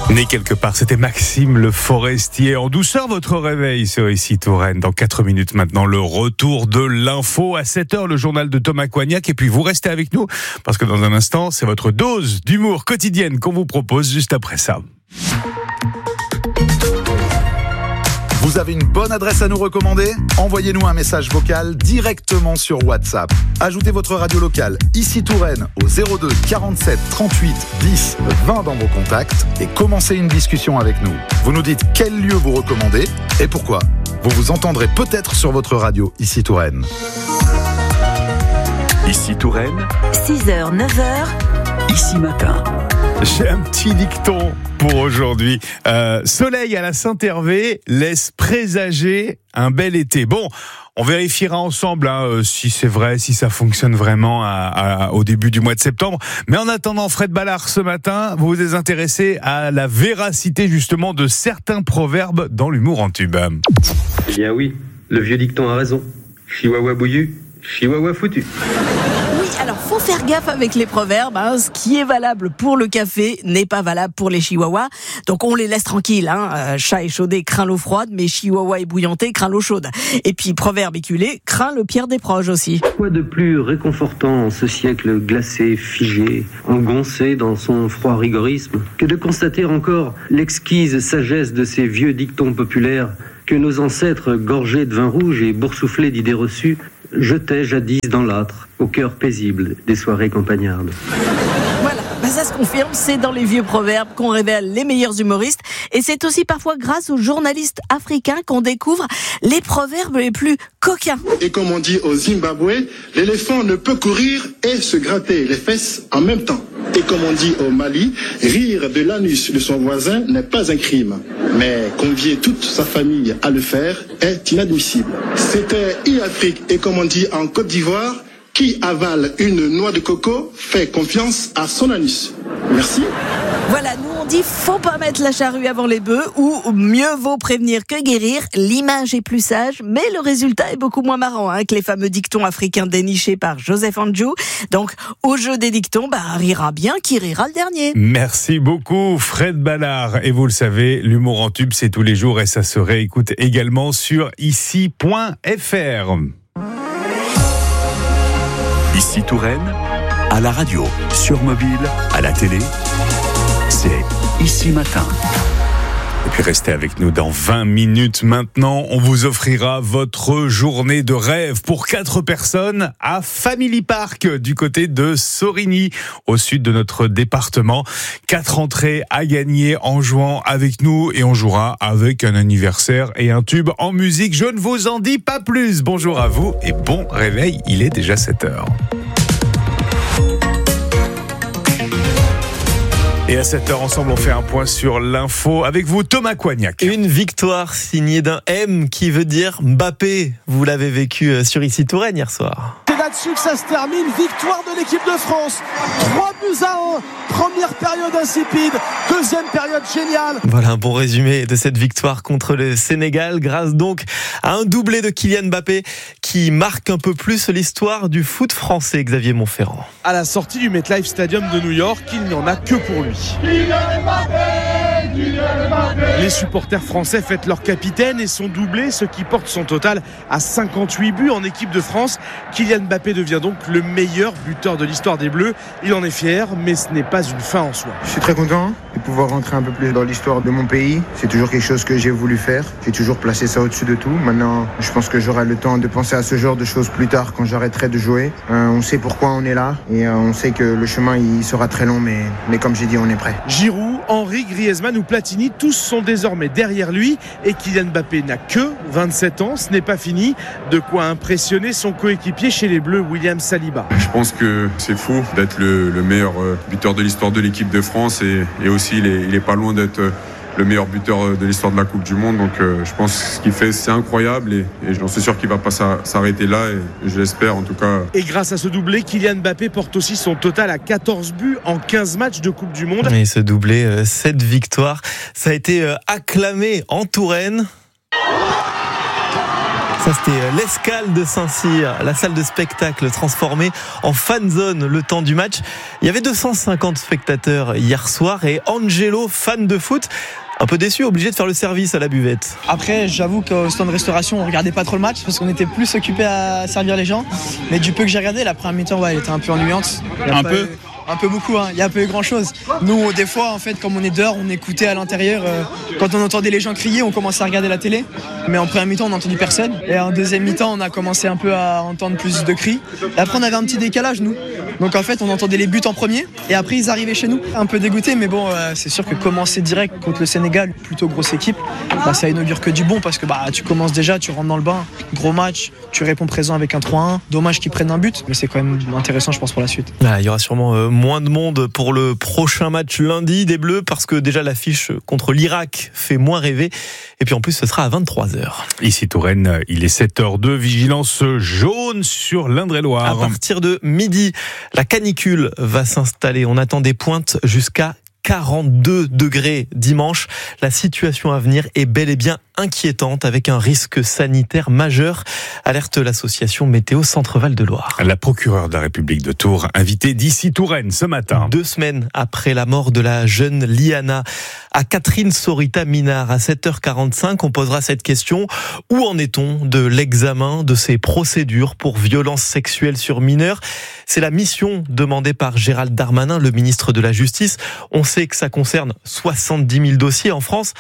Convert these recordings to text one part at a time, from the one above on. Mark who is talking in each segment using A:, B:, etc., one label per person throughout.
A: Né quelque part, c'était Maxime Le Forestier. En douceur, votre réveil sur Ici Touraine. Dans 4 minutes maintenant, le retour de l'info. À 7h, le journal de Thomas Coignac. Et puis, vous restez avec nous, parce que dans un instant, c'est votre dose d'humour quotidienne qu'on vous propose juste après ça.
B: Vous avez une bonne adresse à nous recommander ? Envoyez-nous un message vocal directement sur WhatsApp. Ajoutez votre radio locale Ici Touraine au 02 47 38 10 20 dans vos contacts et commencez une discussion avec nous. Vous nous dites quel lieu vous recommandez et pourquoi. Vous vous entendrez peut-être sur votre radio Ici Touraine.
C: Ici Touraine,
D: 6h, 9h,
C: Ici Matin.
A: J'ai un petit dicton pour aujourd'hui. Soleil à la Saint-Hervé laisse présager un bel été. Bon, on vérifiera ensemble si c'est vrai, si ça fonctionne vraiment au début du mois de septembre. Mais en attendant, Fred Ballard, ce matin, vous vous êtes intéressé à la véracité justement de certains proverbes dans l'humour en tube.
E: Eh bien oui, le vieux dicton a raison. Chihuahua bouillu, chihuahua foutu.
F: Alors, faut faire gaffe avec les proverbes. Ce qui est valable pour le café n'est pas valable pour les chihuahuas. Donc, on les laisse tranquilles. Chat échaudé craint l'eau froide, mais chihuahua ébouillanté craint l'eau chaude. Et puis, proverbe éculé craint le pire des proches aussi.
E: Quoi de plus réconfortant en ce siècle glacé, figé, engoncé dans son froid rigorisme, que de constater encore l'exquise sagesse de ces vieux dictons populaires que nos ancêtres, gorgés de vin rouge et boursouflés d'idées reçues, jetaient jadis dans l'âtre, au cœur paisible des soirées campagnardes.
F: Voilà, ça se confirme, c'est dans les vieux proverbes qu'on révèle les meilleurs humoristes. Et c'est aussi parfois grâce aux journalistes africains qu'on découvre les proverbes les plus coquins.
G: Et comme on dit au Zimbabwe, l'éléphant ne peut courir et se gratter les fesses en même temps. Et comme on dit au Mali, rire de l'anus de son voisin n'est pas un crime. Mais convier toute sa famille à le faire est inadmissible. C'était e-Afrique et comme on dit en Côte d'Ivoire, qui avale une noix de coco fait confiance à son anus. Merci.
F: Voilà, nous on dit faut pas mettre la charrue avant les bœufs ou mieux vaut prévenir que guérir. L'image est plus sage, mais le résultat est beaucoup moins marrant que les fameux dictons africains dénichés par Joseph Andjou. Donc au jeu des dictons, rira bien qui rira le dernier.
A: Merci beaucoup Fred Ballard. Et vous le savez, l'humour en tube c'est tous les jours et ça se réécoute également sur ici.fr.
C: Ici Touraine, à la radio, sur mobile, à la télé, c'est Ici Matin.
A: Et puis restez avec nous dans 20 minutes maintenant. On vous offrira votre journée de rêve pour 4 personnes à Family Park du côté de Sorigny, au sud de notre département. 4 entrées à gagner en jouant avec nous et on jouera avec un anniversaire et un tube en musique. Je ne vous en dis pas plus. Bonjour à vous et bon réveil. Il est déjà 7h. Et à 7h, ensemble, on fait un point sur l'info avec vous, Thomas Coignac.
H: Une victoire signée d'un M qui veut dire Mbappé. Vous l'avez vécu sur Ici Touraine hier soir.
I: C'est là-dessus que ça se termine. Victoire de l'équipe de France. 3-1. Première période insipide. Deuxième période géniale.
H: Voilà un bon résumé de cette victoire contre le Sénégal, grâce donc à un doublé de Kylian Mbappé qui marque un peu plus l'histoire du foot français, Xavier Montferrand.
I: À la sortie du MetLife Stadium de New York, il n'y en a que pour lui. Les supporters français fêtent leur capitaine et son doublé, ce qui porte son total à 58 buts en équipe de France. Kylian Mbappé devient donc le meilleur buteur de l'histoire des Bleus. Il en est fier, mais ce n'est pas une fin en soi.
J: Je suis très content de pouvoir rentrer un peu plus dans l'histoire de mon pays. C'est toujours quelque chose que j'ai voulu faire. J'ai toujours placé ça au-dessus de tout. Maintenant, je pense que j'aurai le temps de penser à ce genre de choses plus tard quand j'arrêterai de jouer. On sait pourquoi on est là et on sait que le chemin il sera très long, mais comme j'ai dit, on est prêt.
I: Giroud, Henry, Griezmann ou Platini, tous sont désormais derrière lui et Kylian Mbappé n'a que 27 ans, ce n'est pas fini. De quoi impressionner son coéquipier chez les Bleus, William Saliba.
K: Je pense que c'est fou d'être le meilleur buteur de l'histoire de l'équipe de France et aussi il est pas loin d'être le meilleur buteur de l'histoire de la Coupe du Monde. Donc je pense que ce qu'il fait c'est incroyable et j'en suis sûr qu'il va pas s'arrêter là et je l'espère en tout cas.
I: Et grâce à ce doublé, Kylian Mbappé porte aussi son total à 14 buts en 15 matchs de Coupe du Monde.
H: Et ce doublé, 7 victoires, ça a été acclamé en Touraine. Ça, c'était l'Escale de Saint-Cyr, la salle de spectacle transformée en fan zone le temps du match. Il y avait 250 spectateurs hier soir et Angelo, fan de foot, un peu déçu, obligé de faire le service à la buvette.
L: Après, j'avoue qu'au stand de restauration, on regardait pas trop le match parce qu'on était plus occupés à servir les gens. Mais du peu que j'ai regardé, la première mi-temps, elle était un peu ennuyante. Un peu beaucoup, il n'y a pas eu grand chose. Nous, des fois, en fait, comme on est dehors, on écoutait à l'intérieur. Quand on entendait les gens crier, on commençait à regarder la télé. Mais en première mi-temps, on n'a entendu personne. Et en deuxième mi-temps, on a commencé un peu à entendre plus de cris. Et après, on avait un petit décalage, nous. Donc en fait, on entendait les buts en premier. Et après, ils arrivaient chez nous. Un peu dégoûtés, mais bon, c'est sûr que commencer direct contre le Sénégal, plutôt grosse équipe, ça inaugure que du bon parce que tu commences déjà, tu rentres dans le bain. Gros match, tu réponds présent avec un 3-1. Dommage qu'ils prennent un but, mais c'est quand même intéressant, je pense, pour la suite.
H: Il y aura sûrement moins de monde pour le prochain match lundi des Bleus parce que déjà l'affiche contre l'Irak fait moins rêver et puis en plus ce sera à 23h.
A: Ici Touraine, il est 7h02, vigilance jaune sur l'Indre-et-Loire.
H: À partir de midi, la canicule va s'installer. On attend des pointes jusqu'à 42 degrés dimanche. La situation à venir est bel et bien inquiétante avec un risque sanitaire majeur, alerte l'association Météo Centre-Val de Loire.
A: La procureure de la République de Tours, invitée d'ici Touraine ce matin.
H: 2 semaines après la mort de la jeune Liana, à Catherine Sorita Minard, à 7h45, on posera cette question. Où en est-on de l'examen de ces procédures pour violences sexuelles sur mineurs ? C'est la mission demandée par Gérald Darmanin, le ministre de la Justice. On sait que ça concerne 70 000 dossiers en France,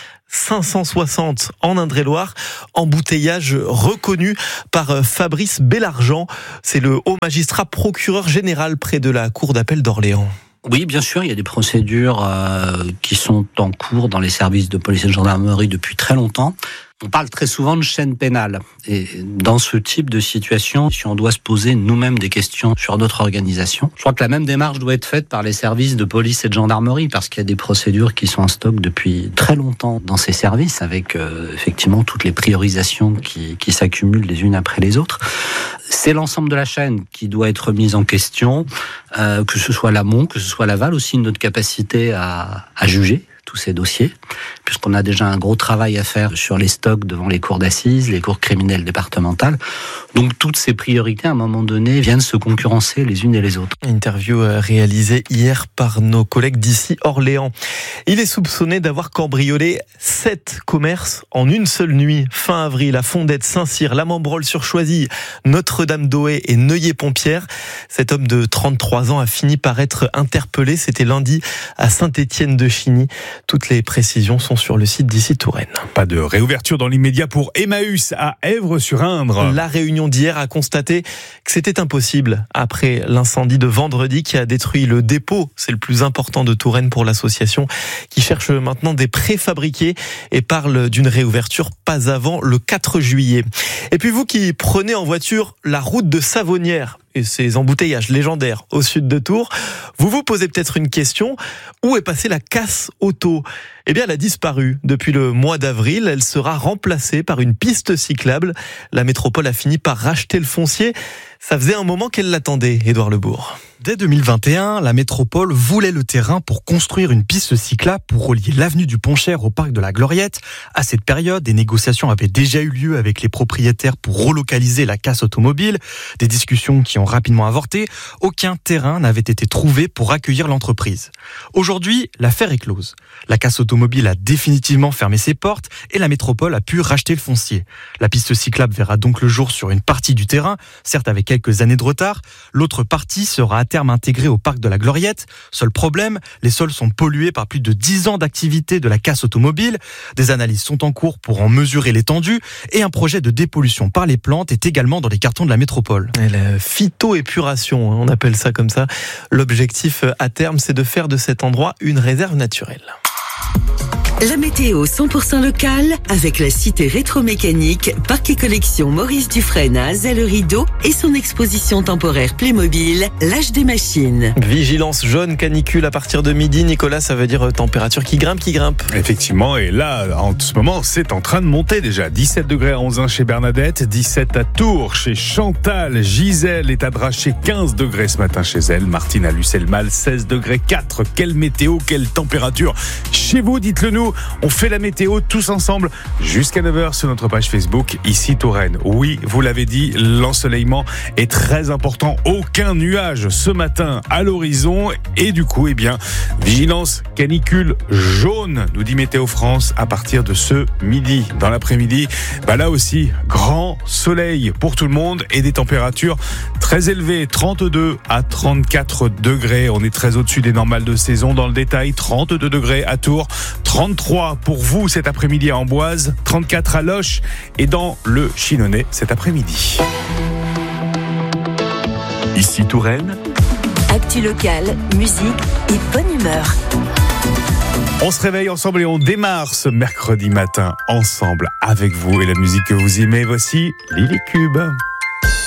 H: 560 en Indre-et-Loire, embouteillage reconnu par Fabrice Bellargent. C'est le haut magistrat procureur général près de la cour d'appel d'Orléans.
M: Oui, bien sûr, il y a des procédures qui sont en cours dans les services de police et de gendarmerie depuis très longtemps. On parle très souvent de chaîne pénale. Et dans ce type de situation, si on doit se poser nous-mêmes des questions sur notre organisation, je crois que la même démarche doit être faite par les services de police et de gendarmerie parce qu'il y a des procédures qui sont en stock depuis très longtemps dans ces services avec effectivement toutes les priorisations qui s'accumulent les unes après les autres. C'est l'ensemble de la chaîne qui doit être mise en question, que ce soit l'amont, que ce soit l'aval, aussi notre capacité à juger tous ces dossiers, puisqu'on a déjà un gros travail à faire sur les stocks devant les cours d'assises, les cours criminelles départementales. Donc toutes ces priorités, à un moment donné, viennent se concurrencer les unes et les autres.
H: Interview réalisée hier par nos collègues d'ici Orléans. Il est soupçonné d'avoir cambriolé 7 commerces en une seule nuit. Fin avril, à Fondette, Saint-Cyr, La Membrolle-sur-Choisy, Notre-Dame-d'Aué et Neuilly-Pompière. Cet homme de 33 ans a fini par être interpellé. C'était lundi à Saint-Étienne-de-Chigny. Toutes les précisions sont sur le site d'ici Touraine.
A: Pas de réouverture dans l'immédiat pour Emmaüs à Èvres-sur-Indre.
H: La réunion d'hier a constaté que c'était impossible après l'incendie de vendredi qui a détruit le dépôt. C'est le plus important de Touraine pour l'association qui cherche maintenant des préfabriqués et parle d'une réouverture pas avant le 4 juillet. Et puis vous qui prenez en voiture la route de Savonnières et ces embouteillages légendaires au sud de Tours, vous vous posez peut-être une question, où est passée la casse auto ? Eh bien, elle a disparu depuis le mois d'avril, elle sera remplacée par une piste cyclable. La métropole a fini par racheter le foncier, ça faisait un moment qu'elle l'attendait, Édouard Lebourg.
N: Dès 2021, la métropole voulait le terrain pour construire une piste cyclable pour relier l'avenue du Pont-Cher au parc de la Gloriette. À cette période, des négociations avaient déjà eu lieu avec les propriétaires pour relocaliser la casse automobile. Des discussions qui ont rapidement avorté. Aucun terrain n'avait été trouvé pour accueillir l'entreprise. Aujourd'hui, l'affaire est close. La casse automobile a définitivement fermé ses portes et la métropole a pu racheter le foncier. La piste cyclable verra donc le jour sur une partie du terrain, certes avec quelques années de retard. L'autre partie sera à terme intégrée au parc de la Gloriette. Seul problème, les sols sont pollués par plus de 10 ans d'activité de la casse automobile. Des analyses sont en cours pour en mesurer l'étendue et un projet de dépollution par les plantes est également dans les cartons de la métropole.
H: Et la phytoépuration, on appelle ça comme ça. L'objectif à terme, c'est de faire de cet endroit une réserve naturelle.
D: La météo 100% locale avec la cité rétromécanique, parc et collection Maurice Dufresne à Azay-le-Rideau et son exposition temporaire Playmobil, l'âge des machines.
H: Vigilance jaune, canicule à partir de midi. Nicolas, ça veut dire température qui grimpe.
A: Effectivement, et là, en ce moment, c'est en train de monter déjà. 17 degrés à Onzain chez Bernadette, 17 à Tours chez Chantal, Gisèle est à Drachet, 15 degrés ce matin chez elle, Martine à Lucelle-Mal, 16 degrés 4. Quelle météo, quelle température chez vous, dites-le nous. nous. On fait la météo tous ensemble jusqu'à 9h sur notre page Facebook, ici Touraine. Oui, vous l'avez dit, l'ensoleillement est très important. Aucun nuage ce matin à l'horizon. Et du coup, vigilance canicule jaune, nous dit Météo France, à partir de ce midi. Dans l'après-midi, là aussi, grand soleil pour tout le monde et des températures très élevées, 32 à 34 degrés. On est très au-dessus des normales de saison. Dans le détail, 32 degrés à Tours, 33 pour vous cet après-midi à Amboise, 34 à Loches et dans le Chinonais cet après-midi.
C: Ici Touraine.
D: Actu locale, musique et bonne humeur.
A: On se réveille ensemble et on démarre ce mercredi matin ensemble avec vous et la musique que vous aimez. Voici Lily Cube.